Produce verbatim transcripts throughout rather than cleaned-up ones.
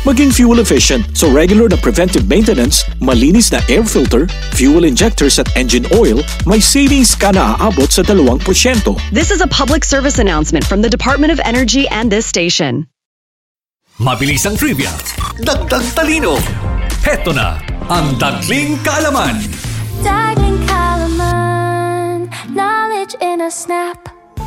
maging fuel efficient. So regular na preventive maintenance, malinis na air filter, fuel injectors at engine oil, may savings ka na aabot sa dalawang porsyento. This is a public service announcement from the Department of Energy and this station. Mabilis ang trivia, dagdag talino. Heto na ang Dagling Kaalaman. Dagling Kaalaman, knowledge in a snap.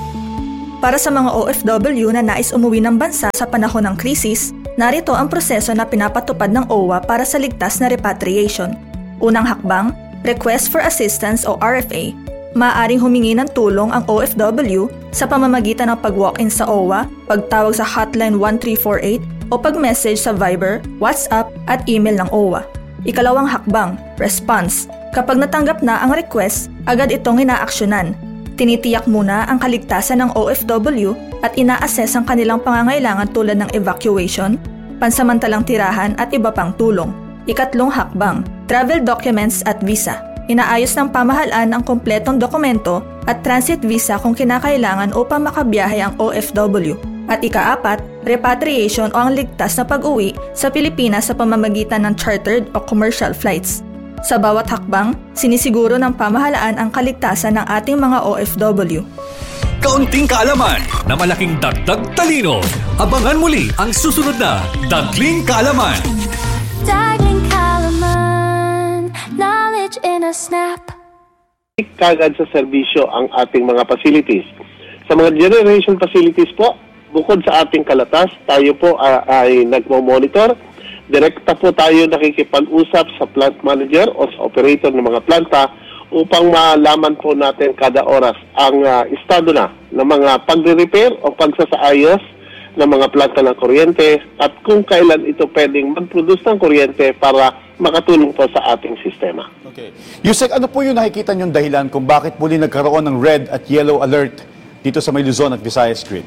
Para sa mga O F W na nais umuwi ng bansa sa panahon ng krisis, narito ang proseso na pinapatupad ng O W A para sa ligtas na repatriation. Unang hakbang, Request for Assistance o R F A. Maaaring humingi ng tulong ang O F W sa pamamagitan ng pag-walk-in sa O W A, pagtawag sa hotline one three four eight o pag-message sa Viber, WhatsApp at email ng O W A. Ikalawang hakbang, Response. Kapag natanggap na ang request, agad itong inaaksyonan. Tinitiyak muna ang kaligtasan ng O F W at ina-assess ang kanilang pangangailangan tulad ng evacuation, pansamantalang tirahan at iba pang tulong. Ikatlong hakbang, travel documents at visa. Inaayos ng pamahalaan ang kumpletong dokumento at transit visa kung kinakailangan upang makabiyahe ang O F W. At ikaapat, repatriation o ang ligtas na pag-uwi sa Pilipinas sa pamamagitan ng chartered o commercial flights. Sa bawat hakbang, sinisiguro ng pamahalaan ang kaligtasan ng ating mga O F W. Kaunting kaalaman na malaking dagdag talino. Abangan muli ang susunod na Dagling Kaalaman. Dagling Kaalaman, knowledge in a snap. Kagad sa serbisyo ang ating mga facilities. Sa mga generation facilities po, bukod sa ating kalatas, tayo po uh, ay nagmo-monitor. Direkta po tayo nakikipag-usap sa plant manager o sa operator ng mga planta upang malaman po natin kada oras ang uh, estado na ng mga pagre-repair o pagsasaayos ng mga planta ng kuryente at kung kailan ito pwedeng mag-produce ng kuryente para makatulong po sa ating sistema. Okay. Yusek, ano po yung nakikita niyong dahilan kung bakit muli nagkaroon ng red at yellow alert dito sa may Luzon at Visayas Grid?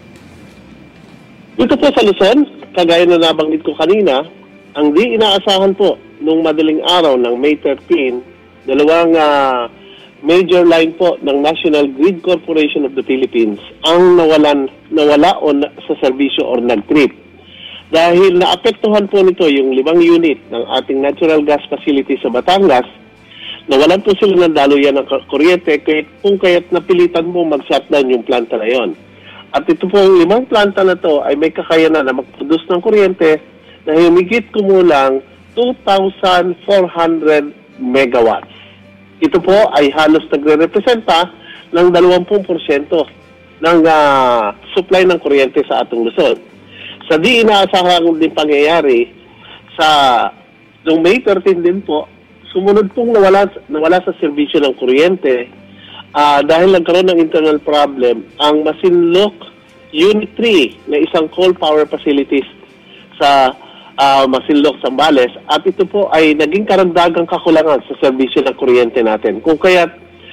Dito po sa Luzon, kagaya na nabanggit ko kanina, ang di inaasahan po nung madaling araw ng May thirteenth, dalawang uh, major line po ng National Grid Corporation of the Philippines ang nawalan, nawala o na, sa serbisyo or nag-trip. Dahil naapektuhan po nito yung limang unit ng ating natural gas facility sa Batangas, nawalan po sila ng daluyan ng kuryente kung kaya't napilitan mo mag-shutdown yung planta na yon. At ito po ang limang planta na to ay may kakayanan na mag-produce ng kuryente na humigit kumulang two thousand four hundred megawatts. Ito po ay halos nagre-representa ng twenty percent ng uh, supply ng kuryente sa atong Luzon. Sa di inaasahan din pangyayari, sa noong May thirteenth din po, sumunod pong nawala, nawala sa serbisyo ng kuryente Uh, dahil nagkaroon ng internal problem, ang Masinloc Unit three na isang coal power facilities sa uh, Masinloc, Zambales, at ito po ay naging karagdagang kakulangan sa serbisyo ng kuryente natin. Kung kaya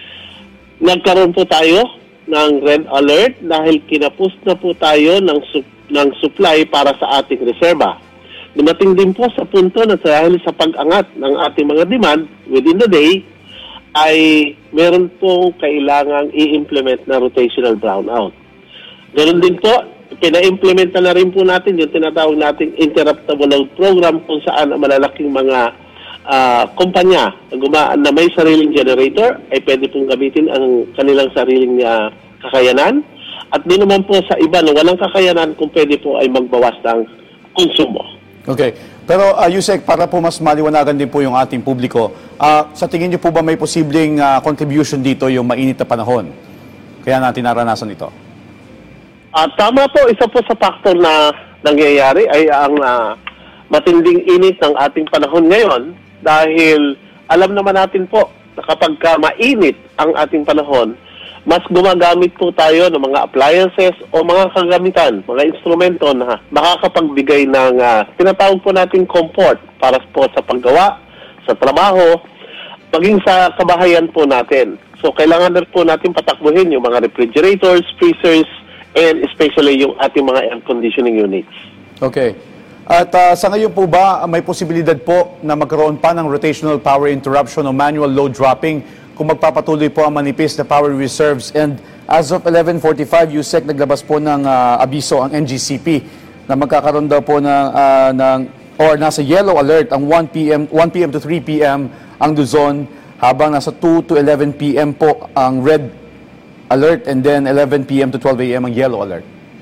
nagkaroon po tayo ng red alert dahil kinapus na po tayo ng, su- ng supply para sa ating reserba. Dumating din po sa punto na dahil sa pag-angat ng ating mga demand within the day, ay meron pong kailangang i-implement na rotational brownout. Ganoon din po, pina-implement na rin po natin yung tinatawag nating interruptible load program kung saan ang malalaking mga uh, kumpanya gumaan na may sariling generator ay pwede pong gamitin ang kanilang sariling uh, kakayanan. At din naman po sa iba na walang kakayanan kung pwede po ay magbawas ng konsumo. Okay. Pero uh, Yusek, para po mas maliwanagan din po yung ating publiko, uh, sa tingin niyo po ba may posibleng uh, contribution dito yung mainit na panahon? Kaya natin naranasan ito. Uh, tama po, isa po sa factor na nangyayari ay ang uh, matinding init ng ating panahon ngayon dahil alam naman natin po na kapag ka mainit ang ating panahon, mas gumagamit po tayo ng mga appliances o mga kagamitan, mga instrumento na makakapagbigay ng uh, tinatawag po natin comfort para po sa paggawa, sa trabaho, maging sa kabahayan po natin. So kailangan na po natin patakbuhin yung mga refrigerators, freezers, and especially yung ating mga air conditioning units. Okay. At uh, sa ngayon po ba may posibilidad po na magkaroon pa ng rotational power interruption o manual load dropping kung magpapatuloy po ang manipis na power reserves? And as of eleven forty-five, Yusek, naglabas po ng uh, abiso ang N G C P na magkakaroon daw po ng, uh, ng or nasa yellow alert ang one p m one p m to three p m ang Luzon, habang nasa two to eleven p m po ang red alert, and then eleven p m to twelve a m ang yellow alert.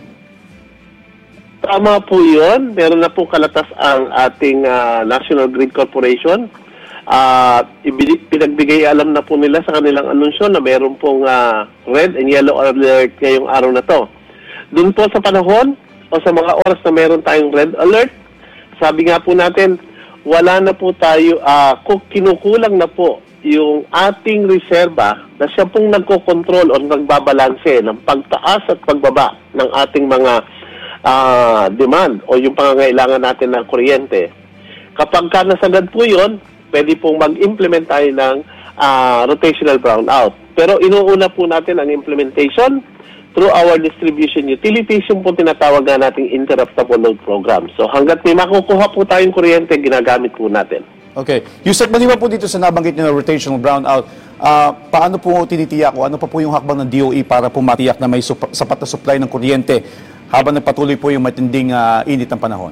Tama po yun. Meron na po kalatas ang ating uh, National Grid Corporation. Uh, pinagbigay alam na po nila sa kanilang anunsyo na meron pong uh, red and yellow alert ngayong araw na to. Doon po sa panahon o sa mga oras na meron tayong red alert, sabi nga po natin, wala na po tayo, uh, kinukulang na po yung ating reserba na siya pong nagkokontrol o nagbabalanse ng pagtaas at pagbaba ng ating mga uh, demand o yung pangangailangan natin ng kuryente. Kapag ka nasagad po yun, pwede pong mag-implement tayo ng uh, rotational brownout. Pero inuuna po natin ang implementation through our distribution utilities, yung po tinatawag na nating interruptible load program. So hanggat may makukuha po tayong kuryente, ginagamit po natin. Okay. Yusek, maliban po dito sa nabanggit niyo na rotational brownout, uh, paano po tinitiyak o ano pa po yung hakbang ng D O E para po matiyak na may sup- sapat na supply ng kuryente habang nagpatuloy po yung matinding uh, init ng panahon?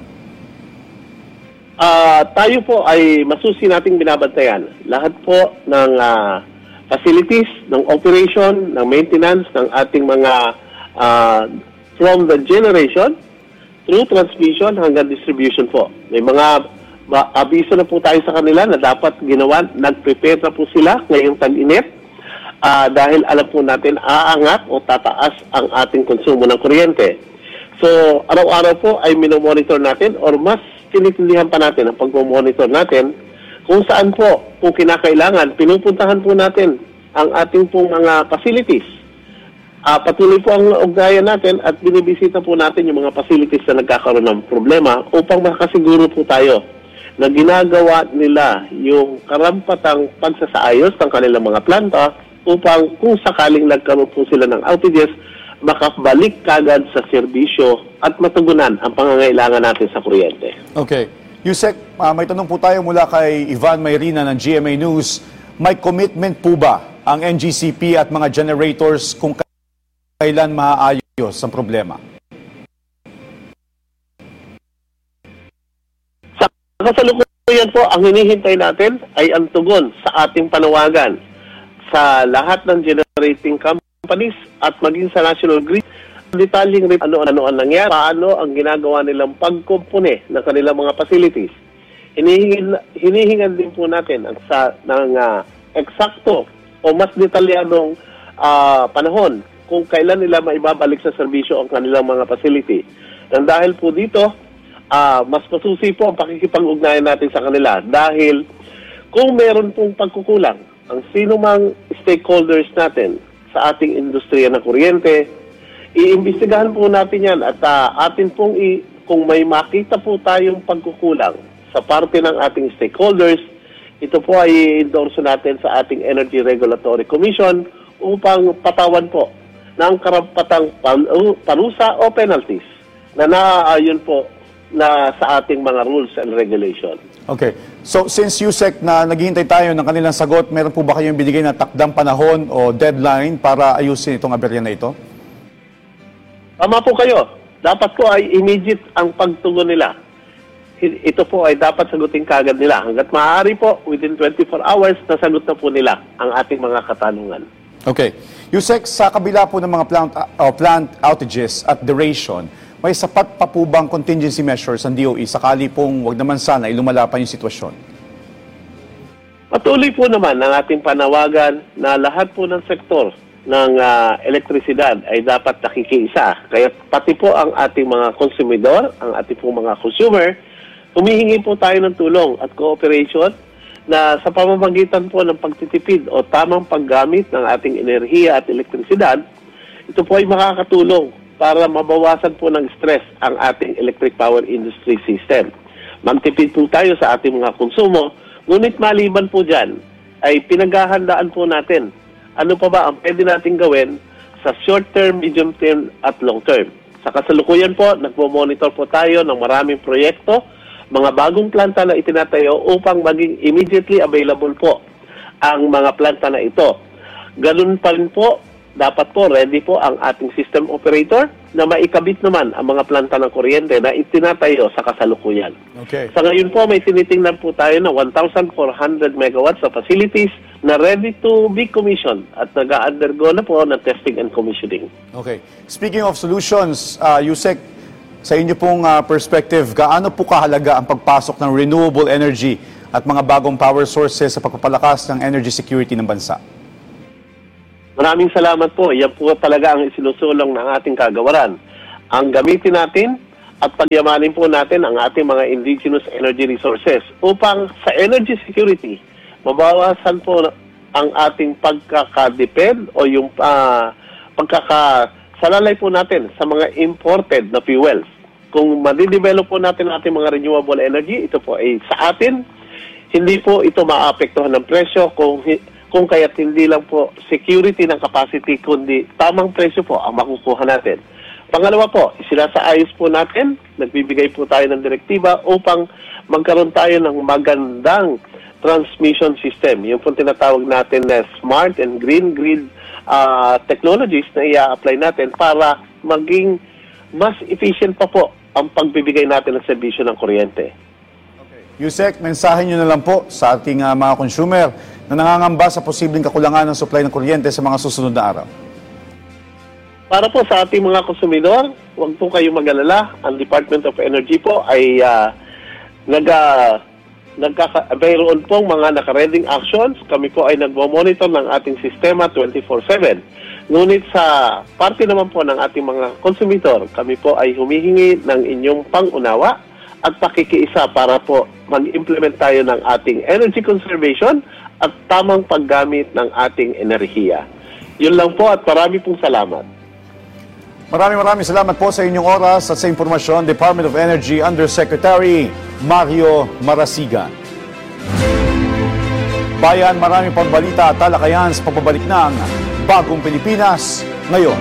Uh, tayo po ay masusi nating binabantayan. Lahat po ng uh, facilities, ng operation, ng maintenance, ng ating mga uh, from the generation through transmission hanggang distribution po. May mga ba, abiso na po tayo sa kanila na dapat ginawa, nag-prepare na po sila ngayong tag-init uh, dahil alam po natin aangat o tataas ang ating konsumo ng kuryente. So, araw-araw po ay minomonitor natin or mas tinitindihan pa natin ang pag-monitor natin kung saan po, kung kinakailangan, pinupuntahan po natin ang ating pong mga facilities. Uh, patuloy po ang ugnayan natin at binibisita po natin yung mga facilities na nagkakaroon ng problema upang makasiguro po tayo na ginagawa nila yung karampatang pagsasaayos ng kanilang mga planta upang kung sakaling nagkaroon po sila ng outages, makabalik kagad sa serbisyo at matugunan ang pangangailangan natin sa kuryente. Okay. Yusek, uh, may tanong po tayo mula kay Ivan Mayrina ng G M A News. May commitment po ba ang N G C P at mga generators kung kailan maaayos ang problema? Sa kasalukuyan po, ang hinihintay natin ay ang tugon sa ating panawagan sa lahat ng generating companies at maging sa National Grid. Detalyeng ano-ano ang nangyari, paano ang ginagawa nilang pagkumpune ng kanilang mga facilities. Hinihingan, hinihingan din po natin ang sa, ng uh, eksakto o mas detalyadong uh, panahon kung kailan nila maibabalik sa serbisyo ang kanilang mga facility. Nang dahil po dito, uh, mas masusi po ang pakikipag-ugnayan natin sa kanila dahil kung meron pong pagkukulang ang sino mang stakeholders natin sa ating industriya ng kuryente, iimbestigahan po natin yan at uh, atin pong i- kung may makita po tayong pagkukulang sa parte ng ating stakeholders, ito po ay i-endorse natin sa ating Energy Regulatory Commission upang patawan po ng karapatang parusa o penalties na naaayon po na sa ating mga rules and regulation. Okay. So, since Yusek na naghihintay tayo ng kanilang sagot, meron po ba kayong binigay na takdang panahon o deadline para ayusin itong aberya na ito? Tama po kayo. Dapat po ay immediate ang pagtugon nila. Ito po ay dapat sagutin kagad nila. Hanggat maaari po, within twenty-four hours, nasagot na po nila ang ating mga katanungan. Okay. Yusek, sa kabila po ng mga plant, uh, plant outages at duration, may sapat pa po bang contingency measures ang D O E sakali pong wag naman sana ilumala pa yung sitwasyon? Patuloy po naman ang ating panawagan na lahat po ng sektor ng uh, elektrisidad ay dapat nakikiisa. Kaya pati po ang ating mga konsumidor, ang ating po mga consumer, humihingi po tayo ng tulong at cooperation na sa pamamagitan po ng pagtitipid o tamang paggamit ng ating enerhiya at elektrisidad, ito po ay makakatulong para mabawasan po ng stress ang ating electric power industry system. Magtipid po tayo sa ating mga konsumo, ngunit maliban po dyan, ay pinaghahandaan po natin ano pa ba ang pwede natin gawin sa short term, medium term at long term. Sa kasalukuyan po, nagpo-monitor po tayo ng maraming proyekto, mga bagong planta na itinatayo upang maging immediately available po ang mga planta na ito. Ganun pa rin po, dapat po ready po ang ating system operator na maikabit naman ang mga planta ng kuryente na itinatayo sa kasalukuyan. Okay. Sa ngayon po, may tinitingnan po tayo na one thousand four hundred megawatts sa facilities na ready to be commissioned at nag-undergo na po ng testing and commissioning. Okay. Speaking of solutions, uh, Yusek, sa inyo pong uh, perspective, gaano po kahalaga ang pagpasok ng renewable energy at mga bagong power sources sa pagpapalakas ng energy security ng bansa? Maraming salamat po. Yan po talaga ang isinusulong ng ating kagawaran. Ang gamitin natin at pagyamanin po natin ang ating mga indigenous energy resources upang sa energy security, mabawasan po ang ating pagkakadepend o yung uh, pagkakasalalay po natin sa mga imported na fuels. Kung madidevelop po natin ang ating mga renewable energy, ito po ay sa atin, hindi po ito maapektuhan ng presyo kung kung kaya't hindi lang po security ng capacity, kundi tamang presyo po ang makukuha natin. Pangalawa po, isinasaayos po natin, nagbibigay po tayo ng direktiba upang magkaroon tayo ng magandang transmission system. Yung po tinatawag natin na smart and green grid uh, technologies na i-apply natin para maging mas efficient pa po ang pagbibigay natin ng serbisyo ng kuryente. Yusek, mensahe nyo na lang po sa ating uh, mga consumer na nangangamba sa posibleng kakulangan ng supply ng kuryente sa mga susunod na araw. Para po sa ating mga konsumidor, huwag po kayong mag-alala. Ang Department of Energy po ay uh, nag, uh, nagkaka- mayroon pong mga naka-reading actions. Kami po ay nagmo-monitor ng ating sistema twenty-four seven. Ngunit sa parte naman po ng ating mga konsumidor, kami po ay humihingi ng inyong pangunawa at pakikiisa para po mag-implement tayo ng ating energy conservation at tamang paggamit ng ating enerhiya. Yun lang po at marami pong salamat. Maraming maraming salamat po sa inyong oras at sa impormasyon, Department of Energy Undersecretary Mario Marasigan. Bayan, maraming pagbalita at talakayan sa pagbabalik ng Bagong Pilipinas ngayon.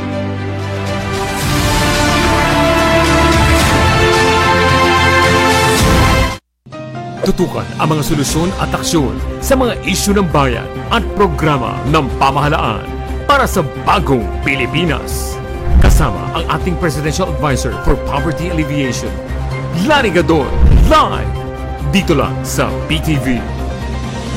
Tutukan ang mga solusyon at aksyon sa mga isyu ng bayan at programa ng pamahalaan para sa Bagong Pilipinas. Kasama ang ating Presidential Advisor for Poverty Alleviation, Lani Gadon, live dito lang sa P T V.